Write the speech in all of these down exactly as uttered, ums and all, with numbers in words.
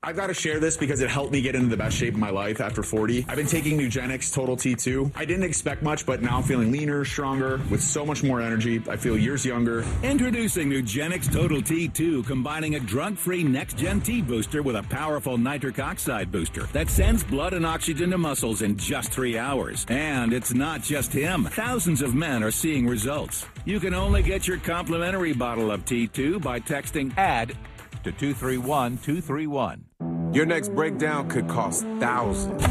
I've got to share this because it helped me get into the best shape of my life after forty. I've been taking Nugenix Total T two. I didn't expect much, but now I'm feeling leaner, stronger, with so much more energy. I feel years younger. Introducing Nugenix Total T two, combining a drug-free next-gen T booster with a powerful nitric oxide booster that sends blood and oxygen to muscles in just three hours. And it's not just him. Thousands of men are seeing results. You can only get your complimentary bottle of T two by texting ADD to two three one two three one. Your next breakdown could cost thousands.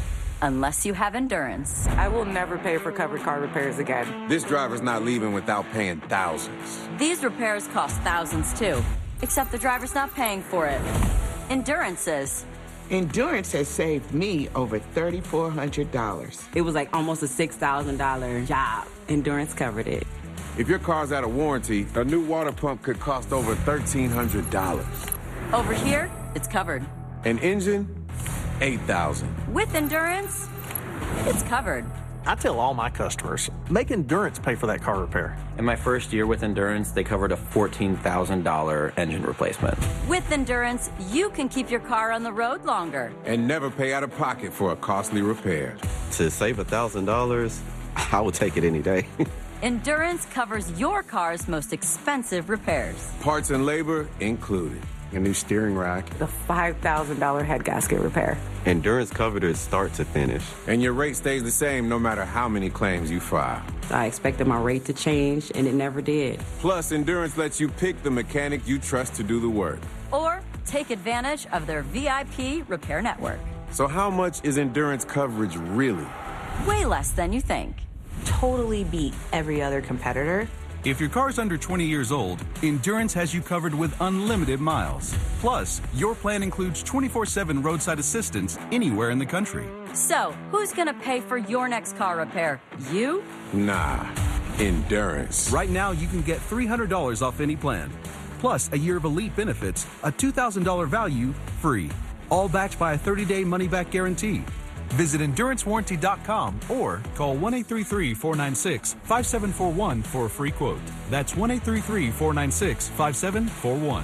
Unless you have Endurance. I will never pay for covered car repairs again. This driver's not leaving without paying thousands. These repairs cost thousands too, except the driver's not paying for it. Endurance is. Endurance has saved me over three thousand four hundred dollars. It was like almost a six thousand dollars job. Endurance covered it. If your car's out of warranty, a new water pump could cost over thirteen hundred dollars. Over here, it's covered. An engine, eight thousand dollars. With Endurance, it's covered. I tell all my customers, make Endurance pay for that car repair. In my first year with Endurance, they covered a fourteen thousand dollars engine replacement. With Endurance, you can keep your car on the road longer. And never pay out of pocket for a costly repair. To save one thousand dollars, I would take it any day. Endurance covers your car's most expensive repairs. Parts and labor included. A new steering rack. The five thousand dollars head gasket repair. Endurance covered it start to finish. And your rate stays the same no matter how many claims you file. I expected my rate to change, and it never did. Plus, Endurance lets you pick the mechanic you trust to do the work. Or take advantage of their V I P repair network. So how much is Endurance coverage really? Way less than you think. Totally beat every other competitor. If your car's under twenty years old, Endurance has you covered with unlimited miles. Plus, your plan includes twenty-four seven roadside assistance anywhere in the country. So, who's going to pay for your next car repair? You? Nah, Endurance. Right now, you can get three hundred dollars off any plan. Plus, a year of Elite benefits, a two thousand dollars value, free. All backed by a thirty-day money-back guarantee. Visit endurance warranty dot com or call one eight three three, four nine six, five seven four one for a free quote. That's one eight three three, four nine six, five seven four one.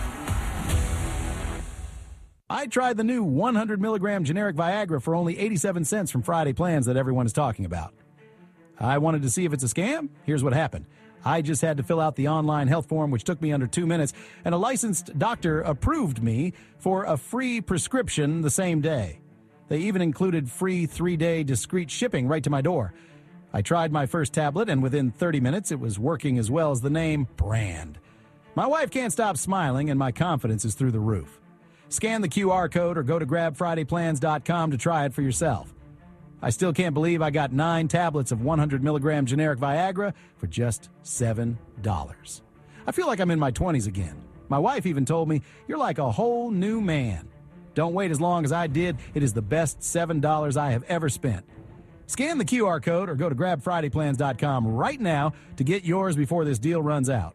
I tried the new one hundred milligram generic Viagra for only eighty-seven cents from Friday Plans that everyone is talking about. I wanted to see if it's a scam. Here's what happened. I just had to fill out the online health form, which took me under two minutes, and a licensed doctor approved me for a free prescription the same day. They even included free three-day discreet shipping right to my door. I tried my first tablet, and within thirty minutes, it was working as well as the name brand. My wife can't stop smiling, and my confidence is through the roof. Scan the Q R code or go to grab friday plans dot com to try it for yourself. I still can't believe I got nine tablets of one hundred milligram generic Viagra for just seven dollars. I feel like I'm in my twenties again. My wife even told me, "You're like a whole new man." Don't wait as long as I did. It is the best seven dollars I have ever spent. Scan the Q R code or go to grab friday plans dot com right now to get yours before this deal runs out.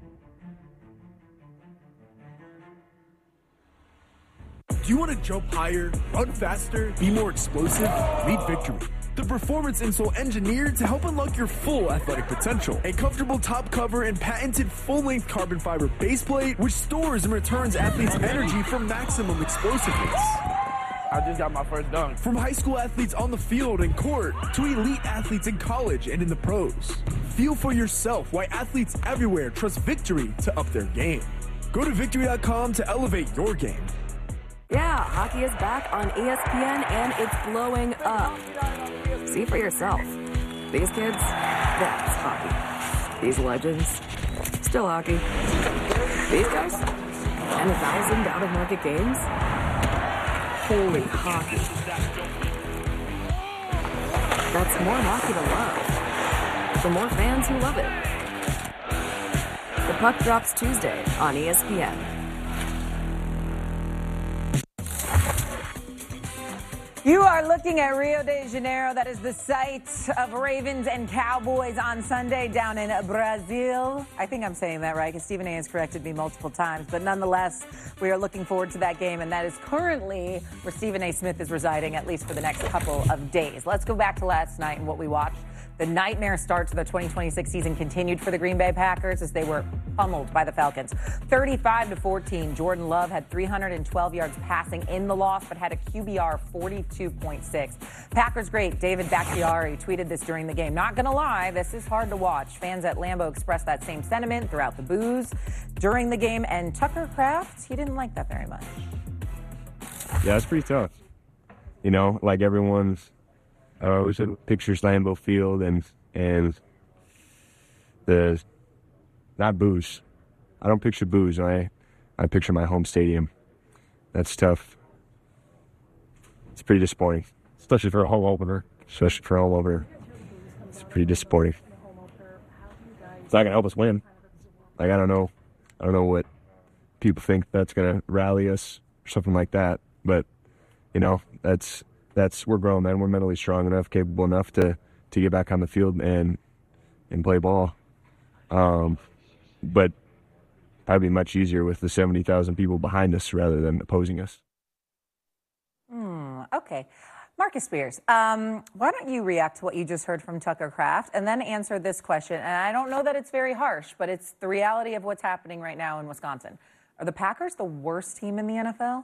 Do you want to jump higher, run faster, be more explosive? Meet Victory, the performance insole engineered to help unlock your full athletic potential. A comfortable top cover and patented full-length carbon fiber base plate, which stores and returns athletes' energy for maximum explosiveness. I just got my first dunk. From high school athletes on the field and court to elite athletes in college and in the pros. Feel for yourself why athletes everywhere trust Victory to up their game. Go to victory dot com to elevate your game. Yeah, hockey is back on E S P N and it's blowing up. See for yourself. These kids, that's hockey. These legends, still hockey. These guys, and a thousand out-of-market games. Holy hockey. That's more hockey to love. For more fans who love it. The puck drops Tuesday on E S P N. You are looking at Rio de Janeiro. That is the site of Ravens and Cowboys on Sunday down in Brazil. I think I'm saying that right because Stephen A. has corrected me multiple times. But nonetheless, we are looking forward to that game. And that is currently where Stephen A. Smith is residing, at least for the next couple of days. Let's go back to last night and what we watched. The nightmare start to the twenty twenty-six season continued for the Green Bay Packers as they were pummeled by the Falcons. thirty-five to fourteen, Jordan Love had three hundred twelve yards passing in the loss, but had a Q B R forty-two point six. Packers great David Bakhtiari tweeted this during the game. Not going to lie, this is hard to watch. Fans at Lambeau expressed that same sentiment throughout the boos during the game, and Tucker Kraft, he didn't like that very much. Yeah, it's pretty tough. You know, like everyone's uh, always pictures Lambeau Field and and the not boos. I don't picture boos. I I picture my home stadium. That's tough. It's pretty disappointing, especially for a home opener. Especially for a home opener, it's pretty disappointing. It's not gonna help us win. Like I don't know, I don't know what people think that's gonna rally us or something like that. But you know, that's that's we're grown men. We're mentally strong enough, capable enough to to get back on the field and and play ball. Um, but probably much easier with the seventy thousand people behind us rather than opposing us. Hmm, okay. Marcus Spears, um, why don't you react to what you just heard from Tucker Kraft and then answer this question? And I don't know that it's very harsh, but it's the reality of what's happening right now in Wisconsin. Are the Packers the worst team in the N F L?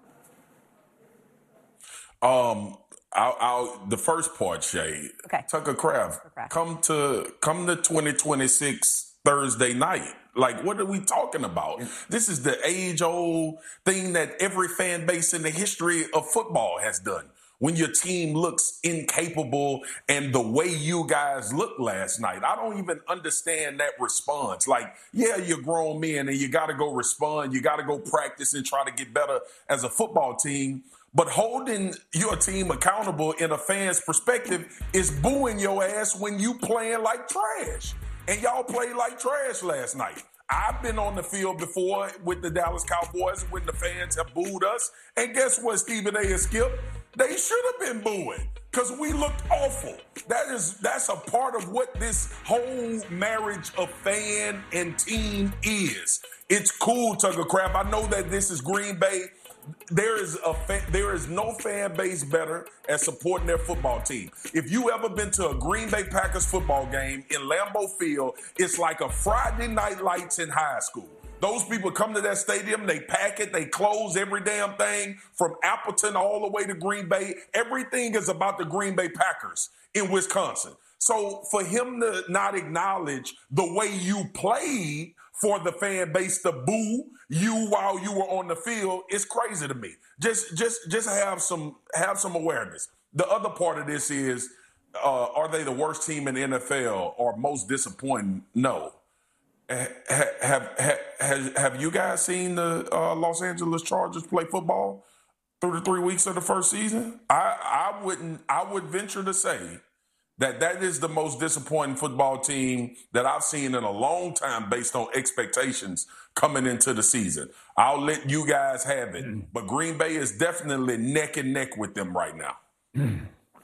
Um, I'll, I'll, the first part, Shay. Okay. Tucker Kraft, Tucker Kraft, come to come to twenty twenty-six Thursday night. Like, what are we talking about? This is the age-old thing that every fan base in the history of football has done. When your team looks incapable and the way you guys looked last night, I don't even understand that response. Like, yeah, you're grown men and you got to go respond. You got to go practice and try to get better as a football team. But holding your team accountable in a fan's perspective is booing your ass when you playing like trash. And y'all played like trash last night. I've been on the field before with the Dallas Cowboys when the fans have booed us. And guess what, Stephen A. and Skip? They should have been booing because we looked awful. That is, that's a part of what this whole marriage of fan and team is. It's cool, Tucker Kraft. I know that this is Green Bay. There is a fa- there is no fan base better at supporting their football team. If you ever been to a Green Bay Packers football game in Lambeau Field, it's like a Friday Night Lights in high school. Those people come to that stadium, they pack it, they close every damn thing from Appleton all the way to Green Bay. Everything is about the Green Bay Packers in Wisconsin. So for him to not acknowledge the way you played for the fan base to boo you while you were on the field, it's crazy to me. Just, just, just have some, have some awareness. The other part of this is, uh, are they the worst team in the N F L or most disappointing? No. Have, have, have, have you guys seen the uh, Los Angeles Chargers play football through the three weeks of the first season? I, I wouldn't, I would venture to say that that is the most disappointing football team that I've seen in a long time based on expectations coming into the season. I'll let you guys have it. Mm. But Green Bay is definitely neck and neck with them right now. Mm.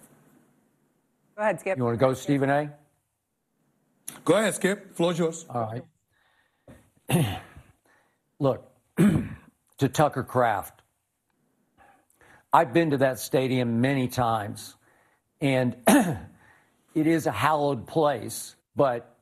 Go ahead, Skip. You want to go, Stephen A.? Go ahead, Skip. Floor's yours. All right. Look, to Tucker Kraft, I've been to that stadium many times, and it is a hallowed place, but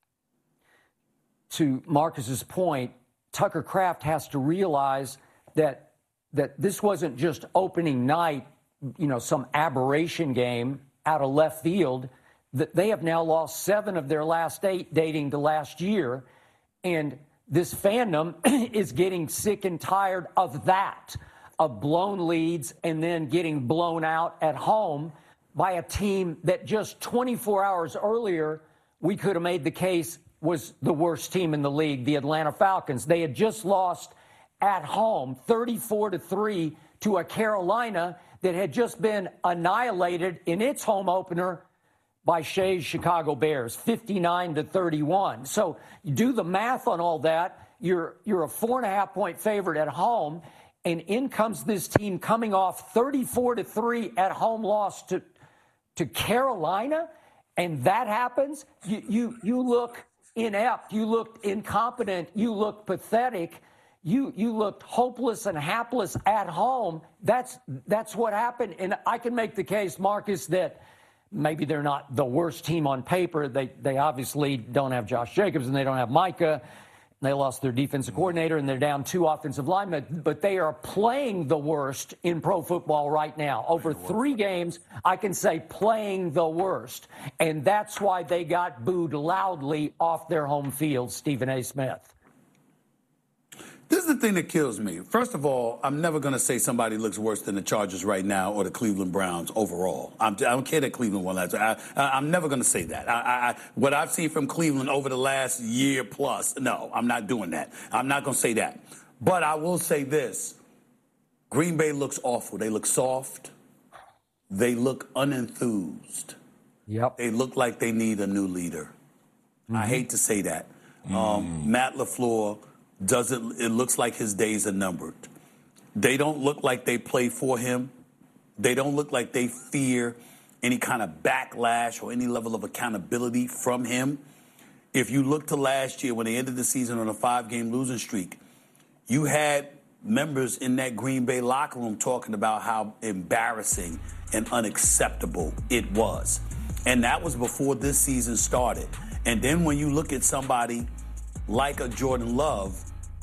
to Marcus's point, Tucker Kraft has to realize that that this wasn't just opening night, you know, some aberration game out of left field. That they have now lost seven of their last eight dating to last year, and this fandom is getting sick and tired of that, of blown leads and then getting blown out at home by a team that just twenty-four hours earlier we could have made the case was the worst team in the league, the Atlanta Falcons. They had just lost at home thirty-four to three to a Carolina that had just been annihilated in its home opener by Shay's Chicago Bears, fifty-nine to thirty-one. So you do the math on all that. You're, you're a four and a half point favorite at home, and in comes this team coming off thirty-four to three at home loss to to Carolina, and that happens, you, you, you look inept, you look incompetent, you look pathetic, you, you looked hopeless and hapless at home. That's, that's what happened. And I can make the case, Marcus, that maybe they're not the worst team on paper. They they obviously don't have Josh Jacobs and they don't have Micah. They lost their defensive coordinator and they're down two offensive linemen, but they are playing the worst in pro football right now. Over three games, I can say playing the worst. And that's why they got booed loudly off their home field, Stephen A. Smith. This is the thing that kills me. First of all, I'm never going to say somebody looks worse than the Chargers right now or the Cleveland Browns overall. I'm, I don't care that Cleveland won last. I, I, I'm never going to say that. I, I, what I've seen from Cleveland over the last year plus, no, I'm not doing that. I'm not going to say that. But I will say this. Green Bay looks awful. They look soft. They look unenthused. Yep. They look like they need a new leader. Mm-hmm. I hate to say that. Mm. Um, Matt LaFleur doesn't, it looks like his days are numbered. They don't look like they play for him. They don't look like they fear any kind of backlash or any level of accountability from him. If you look to last year when they ended the season on a five-game losing streak, you had members in that Green Bay locker room talking about how embarrassing and unacceptable it was. And that was before this season started. And then when you look at somebody like a Jordan Love,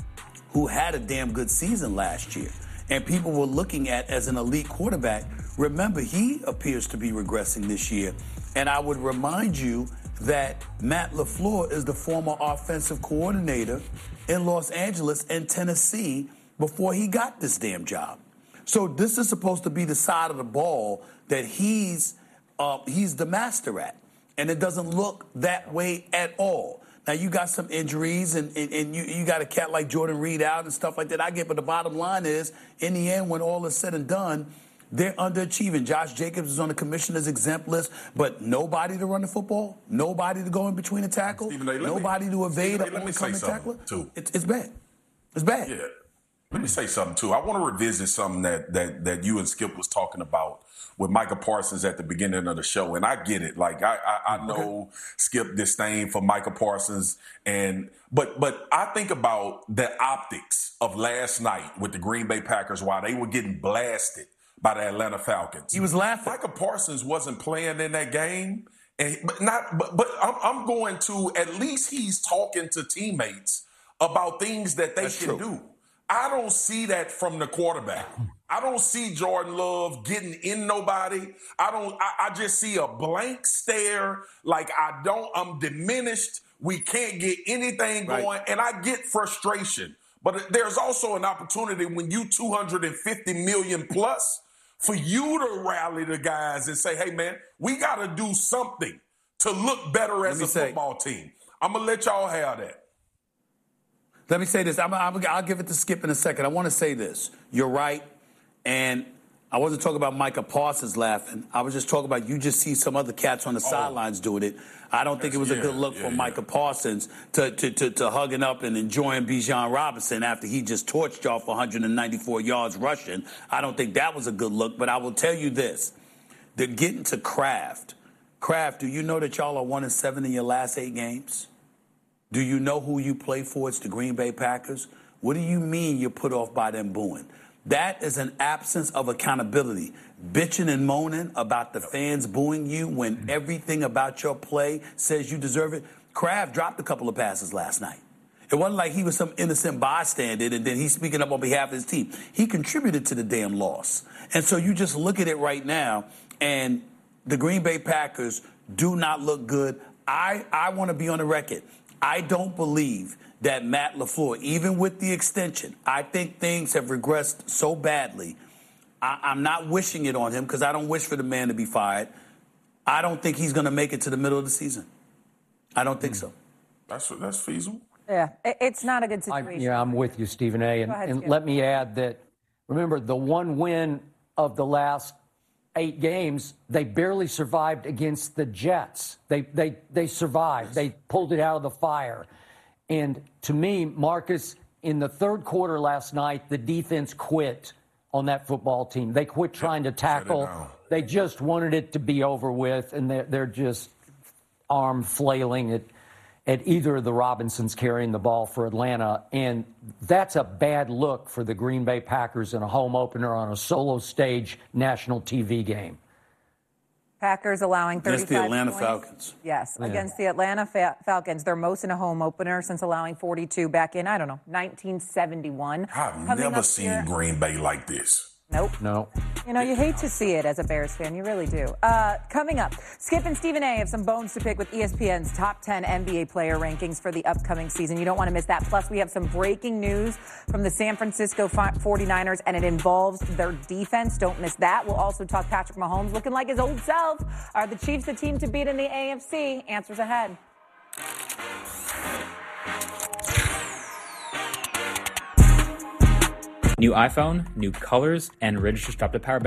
who had a damn good season last year, and people were looking at as an elite quarterback, remember, he appears to be regressing this year. And I would remind you that Matt LaFleur is the former offensive coordinator in Los Angeles and Tennessee before he got this damn job. So this is supposed to be the side of the ball that he's uh, he's the master at. And it doesn't look that way at all. Now, you got some injuries, and, and, and you, you got a cat like Jordan Reed out and stuff like that. I get, but the bottom line is, in the end, when all is said and done, they're underachieving. Josh Jacobs is on the commissioner's exempt list, but nobody to run the football, nobody to go in between the tackle, Stephen A, nobody me, to evade Stephen an A, oncoming tackler. Too. It's, it's bad. It's bad. Yeah. Let me say something, too. I want to revisit something that, that, that you and Skip was talking about with Micah Parsons at the beginning of the show. And I get it. Like, I, I, I know okay. Skip disdain for Micah Parsons. and But but I think about the optics of last night with the Green Bay Packers while they were getting blasted by the Atlanta Falcons. He was laughing. Micah Parsons wasn't playing in that game. and But not. But, but I'm, I'm going to, at least he's talking to teammates about things that they That's can true. do. I don't see that from the quarterback. I don't see Jordan Love getting in nobody. I don't. I, I just see a blank stare. Like I don't. I'm diminished. We can't get anything going, right. And I get frustration. But there's also an opportunity when you two hundred fifty million plus for you to rally the guys and say, "Hey, man, we got to do something to look better as a say, football team." I'm gonna let y'all have that. Let me say this. I'm, I'm, I'll give it to Skip in a second. I want to say this. You're right. And I wasn't talking about Micah Parsons laughing. I was just talking about you just see some other cats on the oh. sidelines doing it. I don't think it was yeah, a good look yeah, for yeah. Micah Parsons to, to, to, to hugging up and enjoying Bijan Robinson after he just torched y'all for one hundred ninety-four yards rushing. I don't think that was a good look. But I will tell you this. They're getting to Kraft. Kraft, do you know that y'all are one and seven in your last eight games? Do you know who you play for? It's the Green Bay Packers. What do you mean you're put off by them booing? That is an absence of accountability. Bitching and moaning about the fans booing you when everything about your play says you deserve it. Kraft dropped a couple of passes last night. It wasn't like he was some innocent bystander and then he's speaking up on behalf of his team. He contributed to the damn loss. And so you just look at it right now, and the Green Bay Packers do not look good. I, I want to be on the record. I don't believe that Matt LaFleur, even with the extension, I think things have regressed so badly. I, I'm not wishing it on him because I don't wish for the man to be fired. I don't think he's going to make it to the middle of the season. I don't think so. That's that's feasible. Yeah, it's not a good situation. I, yeah, I'm with you, Stephen A. And, ahead, and let me add that, remember, the one win of the last eight games, they barely survived against the Jets. They they they survived. They pulled it out of the fire. And to me, Marcus, in the third quarter last night, the defense quit on that football team. They quit trying to tackle. They just wanted it to be over with, and they're, they're just arm flailing at, at either of the Robinsons carrying the ball for Atlanta. And that's a bad look for the Green Bay Packers in a home opener on a solo stage national T V game. Packers allowing thirty-five Against the Atlanta points. Falcons. Yes, Yeah. against the Atlanta Fa- Falcons. They're most in a home opener since allowing forty-two back in, I don't know, nineteen seventy-one. I've Coming never up seen here- Green Bay like this. Nope. No. You know, you hate to see it as a Bears fan. You really do. Uh, coming up, Skip and Stephen A have some bones to pick with E S P N's top ten N B A player rankings for the upcoming season. You don't want to miss that. Plus, we have some breaking news from the San Francisco forty-niners, and it involves their defense. Don't miss that. We'll also talk Patrick Mahomes looking like his old self. Are the Chiefs the team to beat in the A F C? Answers ahead. New iPhone, new colors, and Ridge just dropped a power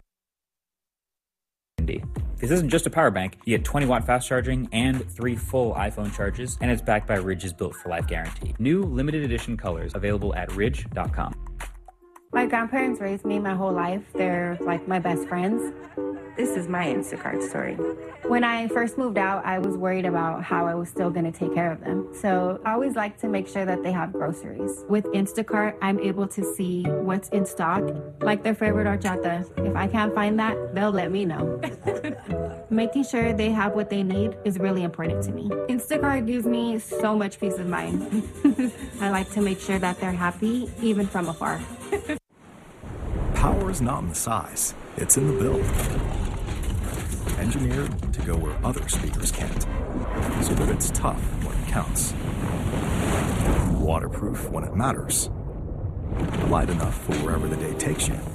bank. This isn't just a power bank. You get twenty watt fast charging and three full iPhone charges, and it's backed by Ridge's Built for Life guarantee. New limited edition colors available at ridge dot com. My grandparents raised me my whole life. They're like my best friends. This is my Instacart story. When I first moved out, I was worried about how I was still going to take care of them. So I always like to make sure that they have groceries. With Instacart, I'm able to see what's in stock, like their favorite horchata. If I can't find that, they'll let me know. Making sure they have what they need is really important to me. Instacart gives me so much peace of mind. I like to make sure that they're happy, even from afar. Power is not in the size, it's in the build. Engineered to go where other speakers can't, so that it's tough when it counts. Waterproof when it matters. Light enough for wherever the day takes you.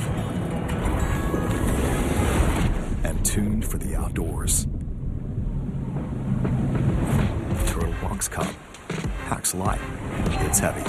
And tuned for the outdoors. Turtle Box Cup. Packs light. It's heavy.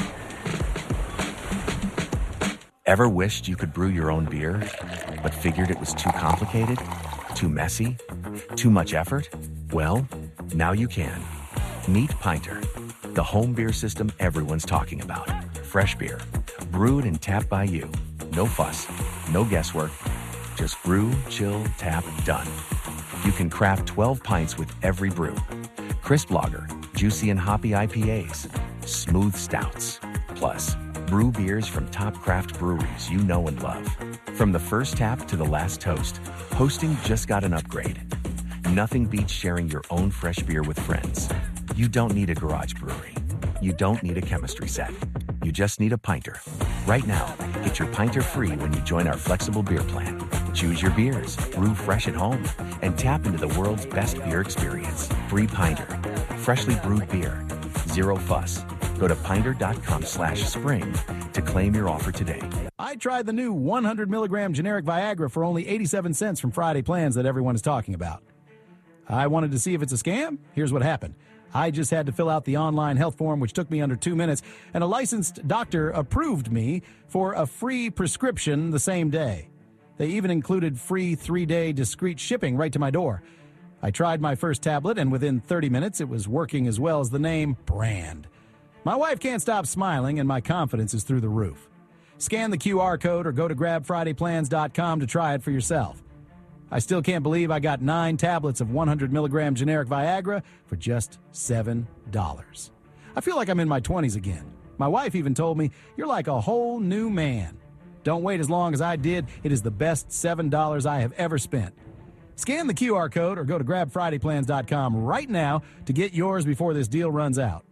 Ever wished you could brew your own beer, but figured it was too complicated, too messy, too much effort? Well, now you can. Meet Pinter, the home beer system everyone's talking about. Fresh beer, brewed and tapped by you. No fuss, no guesswork, just brew, chill, tap, done. You can craft twelve pints with every brew. Crisp lager, juicy and hoppy I P As, smooth stouts, plus brew beers from top craft breweries you know and love. From the first tap to the last toast, hosting just got an upgrade. Nothing beats sharing your own fresh beer with friends. You don't need a garage brewery. You don't need a chemistry set. You just need a Pinter. Right now, get your Pinter free when you join our flexible beer plan. Choose your beers, brew fresh at home, and tap into the world's best beer experience. Free Pinter. Freshly brewed beer. Zero fuss. Go to pinter.com slash spring to claim your offer today. I tried the new one hundred milligram generic Viagra for only eighty-seven cents from Friday Plans that everyone is talking about. I wanted to see if it's a scam. Here's what happened. I just had to fill out the online health form, which took me under two minutes, and a licensed doctor approved me for a free prescription the same day. They even included free three-day discreet shipping right to my door. I tried my first tablet, and within thirty minutes, it was working as well as the name brand. My wife can't stop smiling, and my confidence is through the roof. Scan the Q R code or go to grab friday plans dot com to try it for yourself. I still can't believe I got nine tablets of one hundred milligram generic Viagra for just seven dollars. I feel like I'm in my twenties again. My wife even told me, "You're like a whole new man." Don't wait as long as I did. It is the best seven dollars I have ever spent. Scan the Q R code or go to grab friday plans dot com right now to get yours before this deal runs out.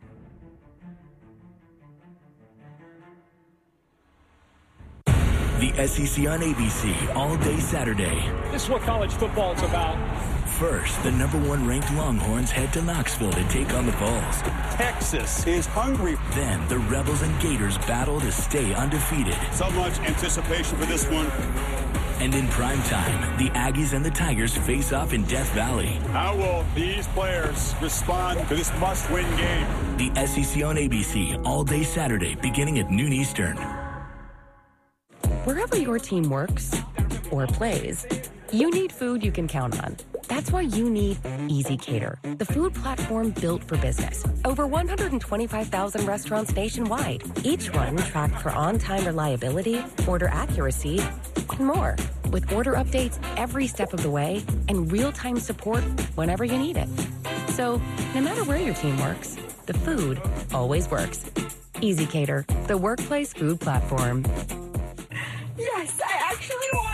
The S E C on A B C all day Saturday. This is what college football is about. First, the number one ranked Longhorns head to Knoxville to take on the Vols. Texas is hungry. Then the Rebels and Gators battle to stay undefeated. So much anticipation for this one. And in prime time, the Aggies and the Tigers face off in Death Valley. How will these players respond to this must-win game? The S E C on A B C all day Saturday beginning at noon Eastern. Wherever your team works or plays, you need food you can count on. That's why you need Easy Cater, the food platform built for business. Over one hundred twenty-five thousand restaurants nationwide, each one tracked for on-time reliability, order accuracy, and more. With order updates every step of the way and real-time support whenever you need it. So, no matter where your team works, the food always works. Easy Cater, the workplace food platform. Yes, I actually won!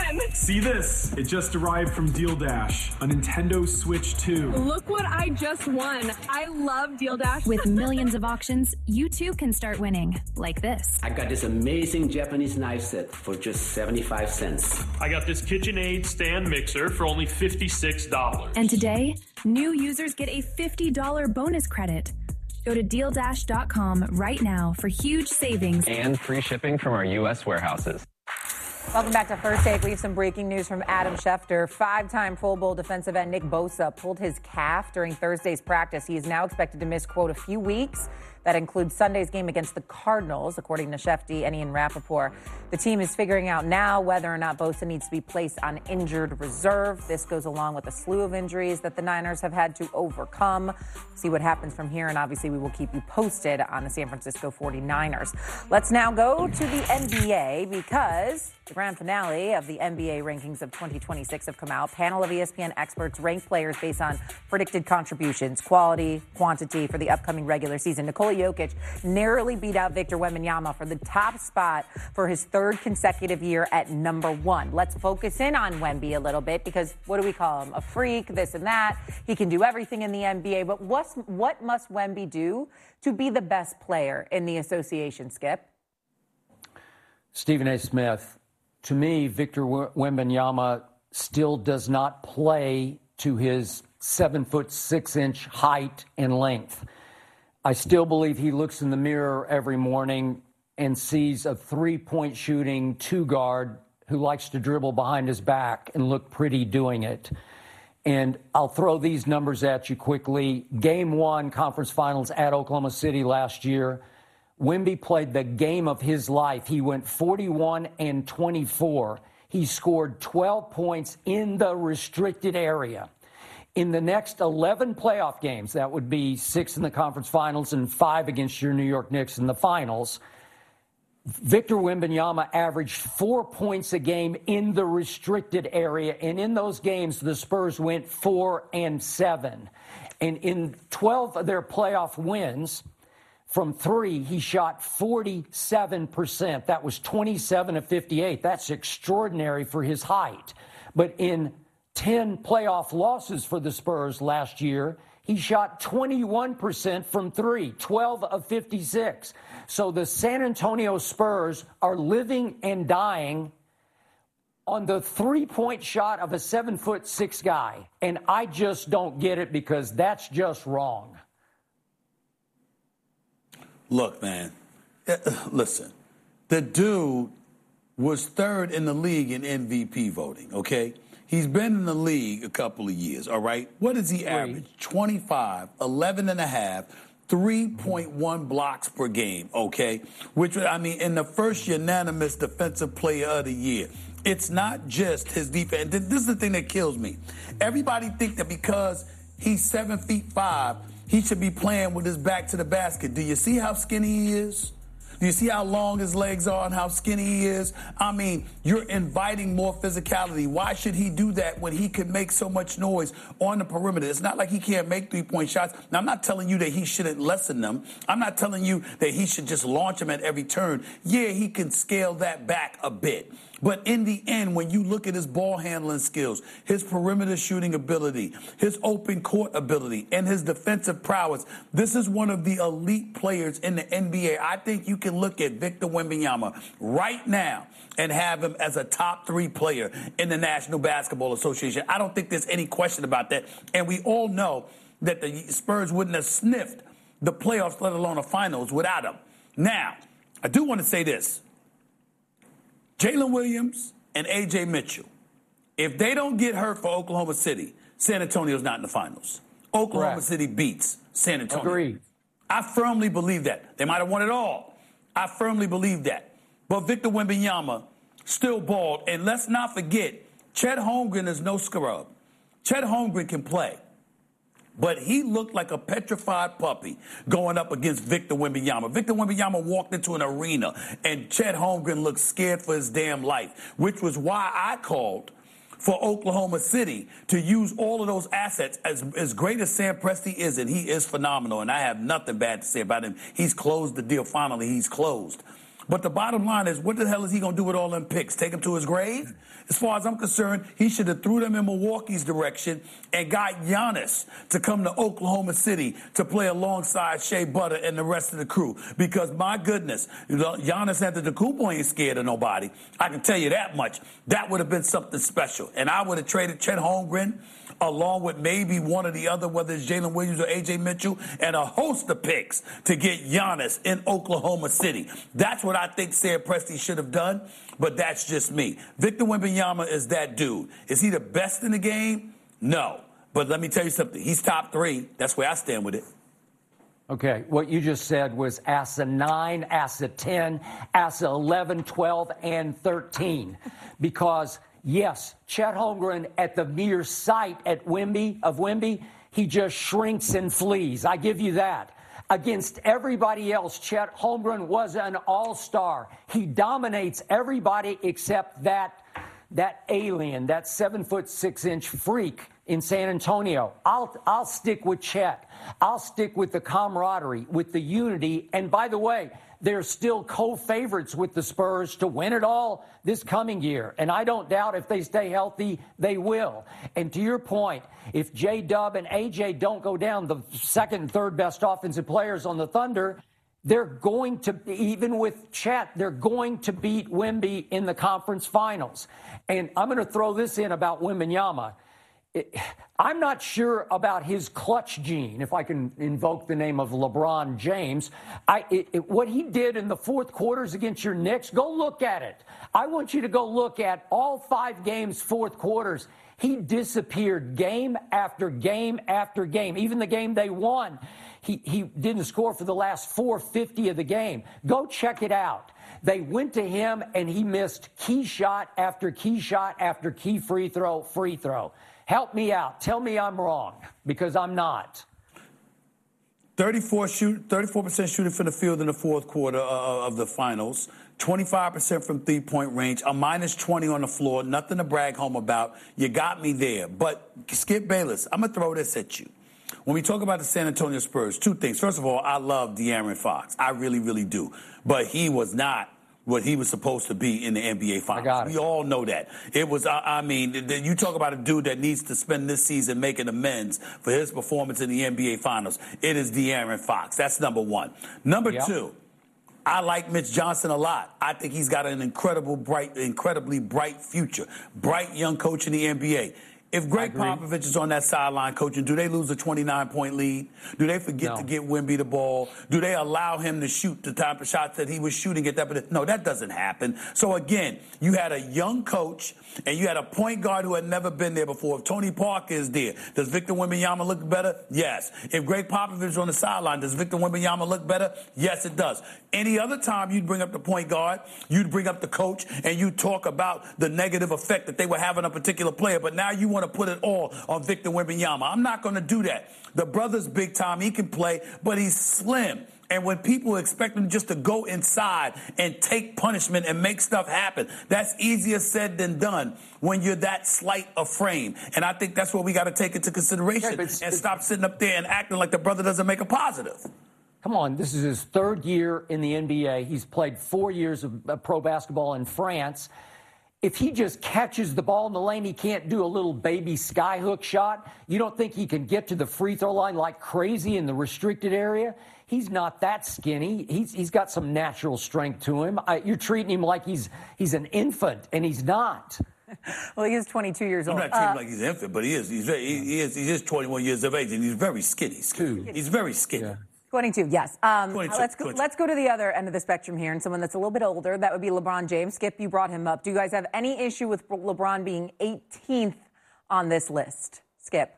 one! See this? It just arrived from Deal Dash, a Nintendo Switch two. Look what I just won. I love Deal Dash. With millions of auctions, you too can start winning, like this. I got this amazing Japanese knife set for just seventy-five cents. I got this KitchenAid stand mixer for only fifty-six dollars. And today, new users get a fifty dollars bonus credit. Go to deal dash dot com right now for huge savings and free shipping from our U S warehouses. Welcome back to First Take. We have some breaking news from Adam Schefter. Five-time Pro Bowl defensive end Nick Bosa pulled his calf during Thursday's practice. He is now expected to miss, quote, a few weeks. That includes Sunday's game against the Cardinals, according to Shefty and Ian Rappaport. The team is figuring out now whether or not Bosa needs to be placed on injured reserve. This goes along with a slew of injuries that the Niners have had to overcome. See what happens from here, and obviously we will keep you posted on the San Francisco forty-niners. Let's now go to the N B A because the grand finale of the N B A rankings of twenty twenty-six have come out. Panel of E S P N experts rank players based on predicted contributions, quality, quantity for the upcoming regular season. Nikola Jokic narrowly beat out Victor Wembanyama for the top spot for his third consecutive year at number one. Let's focus in on Wemby a little bit because what do we call him? A freak, this and that. He can do everything in the N B A, but what's, what must Wemby do to be the best player in the association, Skip? Stephen A. Smith, to me, Victor Wembanyama still does not play to his seven foot six inch height and length. I still believe he looks in the mirror every morning and sees a three-point shooting two-guard who likes to dribble behind his back and look pretty doing it. And I'll throw these numbers at you quickly. Game one, conference finals at Oklahoma City last year. Wemby played the game of his life. He went forty-one and twenty-four. He scored twelve points in the restricted area. In the next eleven playoff games, that would be six in the conference finals and five against your New York Knicks in the finals, Victor Wembanyama averaged four points a game in the restricted area. And in those games, the Spurs went four and seven. And in twelve of their playoff wins, from three, he shot forty-seven percent. That was twenty-seven of fifty-eight. That's extraordinary for his height. But in ten playoff losses for the Spurs last year, he shot twenty-one percent from three, twelve of fifty-six. So the San Antonio Spurs are living and dying on the three-point shot of a seven foot six guy. And I just don't get it because that's just wrong. Look, man, listen, the dude was third in the league in M V P voting, okay? He's been in the league a couple of years, all right? What does he average? twenty-five, eleven and a half, three point one blocks per game, okay? Which, I mean, in the first unanimous defensive player of the year. It's not just his defense. This is the thing that kills me. Everybody think that because he's seven feet five, he should be playing with his back to the basket. Do you see how skinny he is? Do you see how long his legs are and how skinny he is? I mean, you're inviting more physicality. Why should he do that when he could make so much noise on the perimeter? It's not like he can't make three-point shots. Now, I'm not telling you that he shouldn't lessen them. I'm not telling you that he should just launch them at every turn. Yeah, he can scale that back a bit. But in the end, when you look at his ball handling skills, his perimeter shooting ability, his open court ability, and his defensive prowess, this is one of the elite players in the N B A. I think you can look at Victor Wembanyama right now and have him as a top three player in the National Basketball Association. I don't think there's any question about that. And we all know that the Spurs wouldn't have sniffed the playoffs, let alone the finals, without him. Now, I do want to say this. Jalen Williams and A J Mitchell, if they don't get hurt for Oklahoma City, San Antonio's not in the finals. Oklahoma Correct. City beats San Antonio. Agreed. I firmly believe that. They might have won it all. I firmly believe that. But Victor Wembanyama still balled. And let's not forget, Chet Holmgren is no scrub. Chet Holmgren can play. But he looked like a petrified puppy going up against Victor Wembanyama. Victor Wembanyama walked into an arena, and Chet Holmgren looked scared for his damn life, which was why I called for Oklahoma City to use all of those assets. As, as great as Sam Presti is, and he is phenomenal, and I have nothing bad to say about him. He's closed the deal. Finally, he's closed. But the bottom line is, what the hell is he going to do with all them picks? Take them to his grave? As far as I'm concerned, he should have threw them in Milwaukee's direction and got Giannis to come to Oklahoma City to play alongside Shea Butter and the rest of the crew. Because, my goodness, Giannis Antetokounmpo ain't scared of nobody. I can tell you that much. That would have been something special. And I would have traded Chet Holmgren along with maybe one or the other, whether it's Jalen Williams or A J Mitchell, and a host of picks to get Giannis in Oklahoma City. That's what I think Sam Presti should have done, but that's just me. Victor Wembanyama is that dude. Is he the best in the game? No. But let me tell you something. He's top three. That's where I stand with it. Okay, what you just said was A S A nine, A S A ten, A S A eleven, twelve, and thirteen. Because, yes, Chet Holmgren at the mere sight at Wemby, of Wemby, he just shrinks and flees. I give you that. Against everybody else, Chet Holmgren was an all-star. He dominates everybody except that, that alien, that seven-foot, six-inch freak in San Antonio. I'll, I'll stick with Chet. I'll stick with the camaraderie, with the unity. And by the way, they're still co-favorites with the Spurs to win it all this coming year. And I don't doubt if they stay healthy, they will. And to your point, if J-Dub and A J don't go down, the second and third best offensive players on the Thunder, they're going to, even with Chet, they're going to beat Wemby in the conference finals. And I'm going to throw this in about Wembanyama. I'm not sure about his clutch gene, if I can invoke the name of LeBron James. I, it, it, what he did in the fourth quarters against your Knicks, go look at it. I want you to go look at all five games, fourth quarters. He disappeared game after game after game. Even the game they won, he, he didn't score for the last four fifty of the game. Go check it out. They went to him, and he missed key shot after key shot after key free throw, free throw. Help me out. Tell me I'm wrong, because I'm not. thirty-four shoot, thirty-four percent shooting from the field in the fourth quarter uh, of the finals. twenty-five percent from three-point range. A minus twenty on the floor. Nothing to brag home about. You got me there. But, Skip Bayless, I'm going to throw this at you. When we talk about the San Antonio Spurs, two things. First of all, I love De'Aaron Fox. I really, really do. But he was not what he was supposed to be in the N B A Finals. I got it. We all know that. It was, I, I mean, you talk about a dude that needs to spend this season making amends for his performance in the N B A Finals. It is De'Aaron Fox. That's number one. Number yep. two, I like Mitch Johnson a lot. I think he's got an incredible, bright, incredibly bright future. Bright young coach in the N B A. If Greg Popovich is on that sideline coaching, do they lose a twenty-nine point lead? Do they forget no. to get Wemby the ball? Do they allow him to shoot the type of shots that he was shooting at that? No, that doesn't happen. So, again, you had a young coach, and you had a point guard who had never been there before. If Tony Parker is there, does Victor Wembanyama look better? Yes. If Greg Popovich is on the sideline, does Victor Wembanyama look better? Yes, it does. Any other time you'd bring up the point guard, you'd bring up the coach, and you'd talk about the negative effect that they were having on a particular player. But now you want to put it all on Victor Wembanyama. I'm not going to do that. The brother's big time. He can play, but he's slim. And when people expect him just to go inside and take punishment and make stuff happen, that's easier said than done when you're that slight of frame. And I think that's what we got to take into consideration okay, and stop sitting up there and acting like the brother doesn't make a positive. Come on, this is his third year in the N B A. He's played four years of pro basketball in France. If he just catches the ball in the lane, he can't do a little baby skyhook shot. You don't think he can get to the free throw line like crazy in the restricted area? He's not that skinny. He's he's got some natural strength to him. I, you're treating him like he's he's an infant, and he's not. Well, he is twenty-two years old. I'm not treating uh, him like he's an infant, but he is. He's very, he, he is. He is twenty-one years of age, and he's very skinny. skinny. He's very skinny. Yeah. twenty-two, yes. Um, twenty-two, let's go, twenty-two. let's go to the other end of the spectrum here, and someone that's a little bit older. That would be LeBron James. Skip, you brought him up. Do you guys have any issue with LeBron being eighteenth on this list? Skip.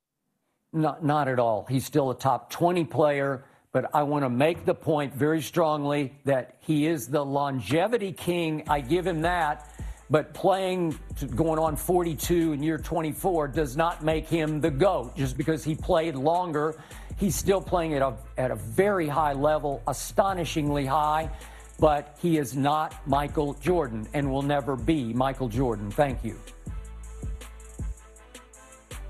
Not, not at all. He's still a top twenty player, but I want to make the point very strongly that he is the longevity king. I give him that. But playing, to going on forty-two in year twenty-four does not make him the GOAT. Just because he played longer, he's still playing at a, at a very high level, astonishingly high. But he is not Michael Jordan and will never be Michael Jordan. Thank you.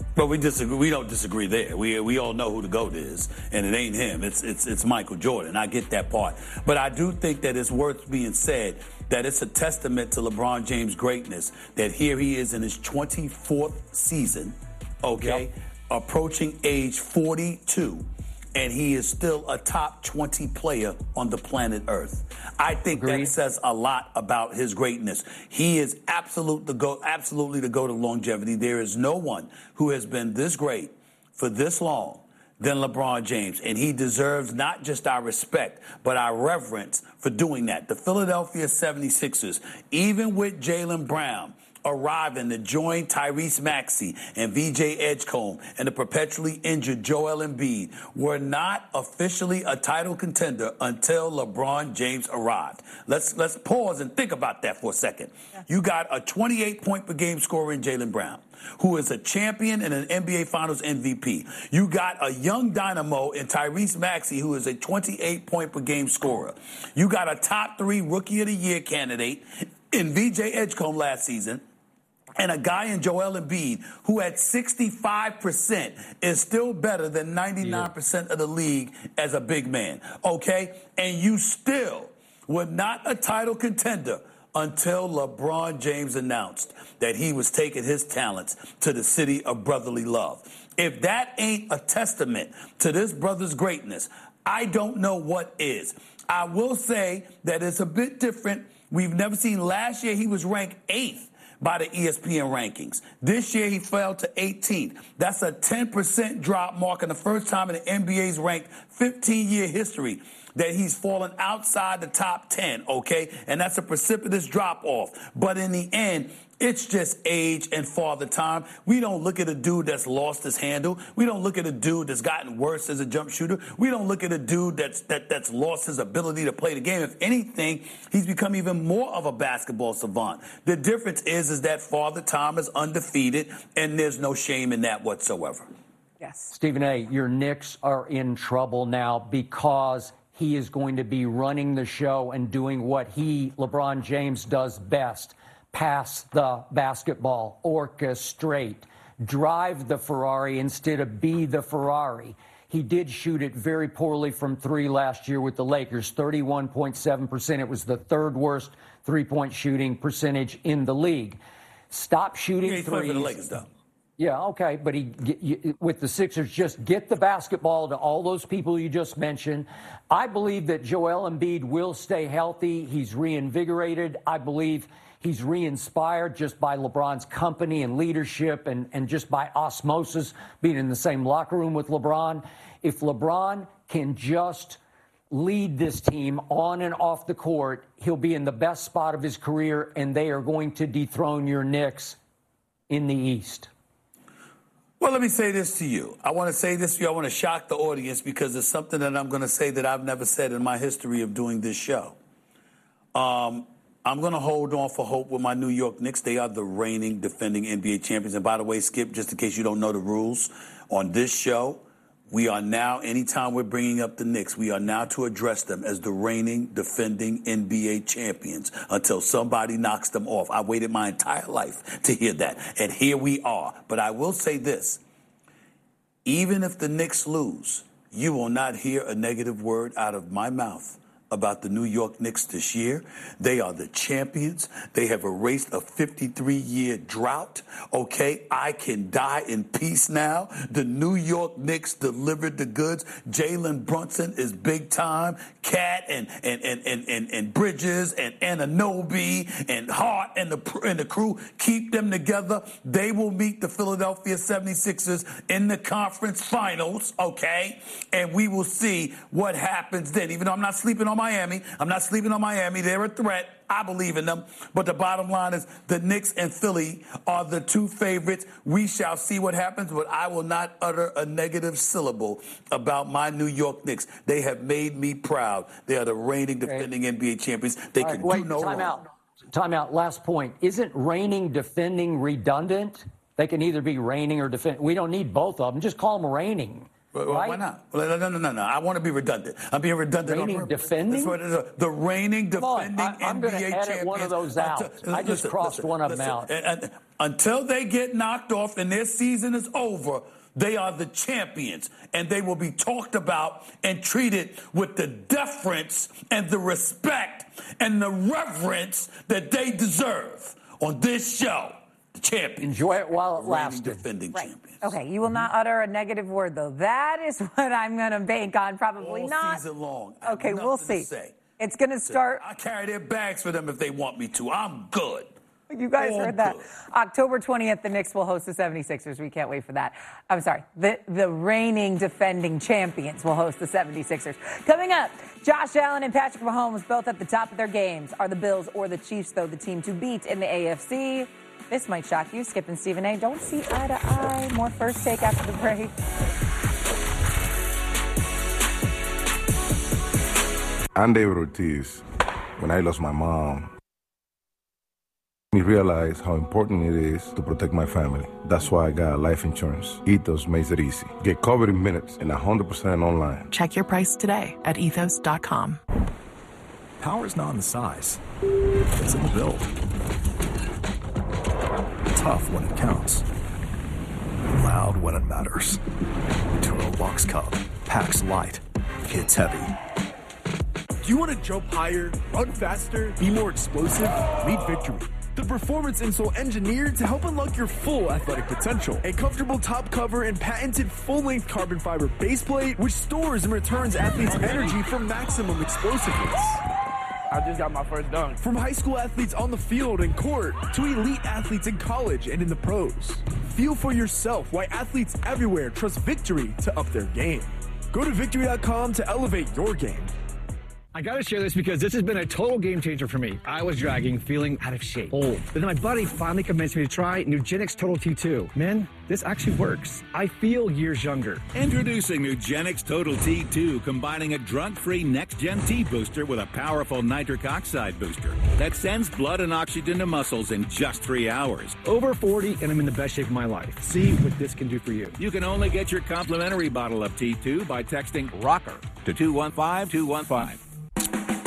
But we disagree. We don't disagree there. We we all know who the GOAT is, and it ain't him. It's it's it's Michael Jordan. I get that part, but I do think that it's worth being said that it's a testament to LeBron James' greatness that here he is in his twenty-fourth season, okay, yep. approaching age forty-two. And he is still a top twenty player on the planet Earth. I think Agreed. That says a lot about his greatness. He is absolute the go, absolutely the GOAT of longevity. There is no one who has been this great for this long than LeBron James. And he deserves not just our respect, but our reverence for doing that. The Philadelphia seventy-sixers, even with Jaylen Brown arriving to join Tyrese Maxey and V J Edgecombe and the perpetually injured Joel Embiid, were not officially a title contender until LeBron James arrived. Let's let's pause and think about that for a second. Yeah. You got a twenty-eight point per game scorer in Jaylen Brown, who is a champion and an N B A Finals M V P. You got a young dynamo in Tyrese Maxey, who is a twenty-eight point per game scorer. You got a top three Rookie of the Year candidate in V J Edgecombe last season, and a guy in Joel Embiid who at sixty-five percent is still better than ninety-nine percent yeah. of the league as a big man, okay? And you still were not a title contender until LeBron James announced that he was taking his talents to the city of brotherly love. If that ain't a testament to this brother's greatness, I don't know what is. I will say that it's a bit different. We've never seen. Last year he was ranked eighth by the E S P N rankings. This year he fell to eighteenth. That's a ten percent drop, marking the first time in the N B A's ranked fifteen-year history that he's fallen outside the top ten, okay? And that's a precipitous drop-off. But in the end, it's just age and father time. We don't look at a dude that's lost his handle. We don't look at a dude that's gotten worse as a jump shooter. We don't look at a dude that's that, that's lost his ability to play the game. If anything, he's become even more of a basketball savant. The difference is, is that father time is undefeated, and there's no shame in that whatsoever. Yes. Stephen A., your Knicks are in trouble now because he is going to be running the show and doing what he, LeBron James, does best. Pass the basketball, orchestrate, drive the Ferrari instead of be the Ferrari. He did shoot it very poorly from three last year with the Lakers, thirty-one point seven percent. It was the third worst three-point shooting percentage in the league. Stop shooting yeah, threes. For the Lakers, though. Yeah, okay, but he you, with the Sixers, just get the basketball to all those people you just mentioned. I believe that Joel Embiid will stay healthy. He's reinvigorated. I believe he's re-inspired just by LeBron's company and leadership and, and just by osmosis, being in the same locker room with LeBron. If LeBron can just lead this team on and off the court, he'll be in the best spot of his career, and they are going to dethrone your Knicks in the East. Well, let me say this to you. I want to say this to you. I want to shock the audience because it's something that I'm going to say that I've never said in my history of doing this show. Um, I'm going to hold on for hope with my New York Knicks. They are the reigning, defending N B A champions. And by the way, Skip, just in case you don't know the rules, on this show, we are now, anytime we're bringing up the Knicks, we are now to address them as the reigning, defending N B A champions until somebody knocks them off. I waited my entire life to hear that, and here we are. But I will say this. Even if the Knicks lose, you will not hear a negative word out of my mouth about the New York Knicks this year. They are the champions. They have erased a fifty-three-year drought. Okay, I can die in peace now. The New York Knicks delivered the goods. Jalen Brunson is big time. Cat and and and and and, and Bridges and Anunoby and Hart and the and the crew, keep them together. They will meet the Philadelphia seventy-sixers in the conference finals. Okay, and we will see what happens then. Even though I'm not sleeping on Miami. I'm not sleeping on Miami. They're a threat. I believe in them. But the bottom line is the Knicks and Philly are the two favorites. We shall see what happens, but I will not utter a negative syllable about my New York Knicks. They have made me proud. They are the reigning, defending N B A champions. They All can right, wait, do no time wrong. Out. Time out. Last point. Isn't reigning, defending redundant? They can either be reigning or defending. We don't need both of them. Just call them reigning. Well, right? Why not? Well, no, no, no, no. I want to be redundant. I'm being redundant. Reigning on purpose. defending? That's what it is. The reigning defending I, I'm N B A gonna edit champions. one of those out. Until, I just listen, crossed listen, one of listen. them out. And, and, until they get knocked off and their season is over, they are the champions, and they will be talked about and treated with the deference and the respect and the reverence that they deserve on this show. The champions. Enjoy it while it lasts. Defending right. champions. Okay, you will not utter a negative word, though. That is what I'm going to bank on. Probably All not. season long. Okay, we'll see. It's going to start. I carry their bags for them if they want me to. I'm good. You guys All heard that. good. October twentieth, the Knicks will host the seventy-sixers. We can't wait for that. I'm sorry. The, the reigning defending champions will host the seventy-sixers. Coming up, Josh Allen and Patrick Mahomes both at the top of their games. Are the Bills or the Chiefs, though, the team to beat in the A F C? This might shock you. Skip and Stephen A. Don't see eye to eye. More First Take after the break. I'm David Ortiz. When I lost my mom, I realized how important it is to protect my family. That's why I got life insurance. Ethos makes it easy. Get covered in minutes and one hundred percent online. Check your price today at ethos dot com. Power's not in the size. It's in the build. Tough when it counts. Loud when it matters. Turo Box Cub. Packs light. Hits heavy. Do you want to jump higher, run faster, be more explosive? Meet Victory, the performance insole engineered to help unlock your full athletic potential. A comfortable top cover and patented full-length carbon fiber base plate, which stores and returns athletes' energy for maximum explosiveness. I just got my first dunk. From high school athletes on the field and court to elite athletes in college and in the pros. Feel for yourself why athletes everywhere trust Victory to up their game. Go to victory dot com to elevate your game. I gotta share this because this has been a total game changer for me. I was dragging, feeling out of shape, old. But then my buddy finally convinced me to try Nugenix Total T two. Man, this actually works. I feel years younger. Introducing Nugenix Total T two, combining a drug-free next-gen T booster with a powerful nitric oxide booster that sends blood and oxygen to muscles in just three hours. Over forty, and I'm in the best shape of my life. See what this can do for you. You can only get your complimentary bottle of T two by texting ROCKER to two one five two one five.